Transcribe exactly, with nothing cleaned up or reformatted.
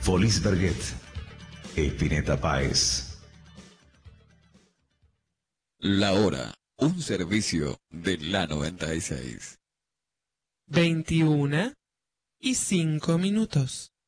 Folies Berget, Espineta Páez. La hora, un servicio de la noventa y seis. veintiuna y cinco minutos.